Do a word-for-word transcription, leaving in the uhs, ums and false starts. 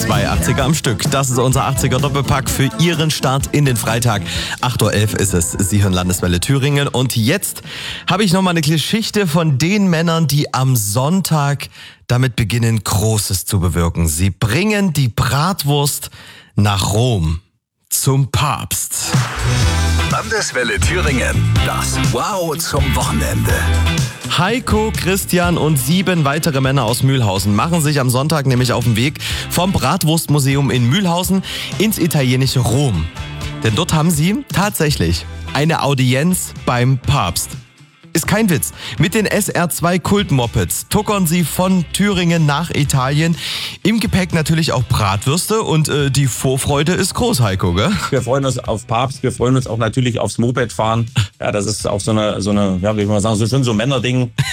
Zwei achtziger am Stück. Das ist unser achtziger Doppelpack für Ihren Start in den Freitag. acht Uhr elf ist es. Sie hören Landeswelle Thüringen. Und jetzt habe ich nochmal eine Geschichte von den Männern, die am Sonntag damit beginnen, Großes zu bewirken. Sie bringen die Bratwurst nach Rom zum Papst. Landeswelle Thüringen. Das Wow zum Wochenende. Heiko, Christian und sieben weitere Männer aus Mühlhausen machen sich am Sonntag nämlich auf den Weg vom Bratwurstmuseum in Mühlhausen ins italienische Rom. Denn dort haben sie tatsächlich eine Audienz beim Papst. Ist kein Witz. Mit den S R zwei Kultmopeds tuckern sie von Thüringen nach Italien. Im Gepäck natürlich auch Bratwürste und äh, die Vorfreude ist groß, Heiko, gell? Wir freuen uns auf Papst, wir freuen uns auch natürlich aufs Mopedfahren. Ja, das ist auch so eine, so eine, ja, wie will man sagen, so schon so ein Männerding.